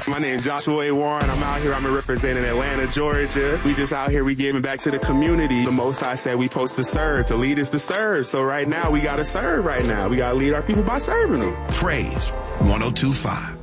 My name is Joshua A. Warren. I'm out here. I'm representing Atlanta, Georgia. We just out here. We giving back to the community. The Most High said we supposed to serve. To lead is to serve. So right now, we got to serve right now. We got to lead our people by serving them. Praise 102.5.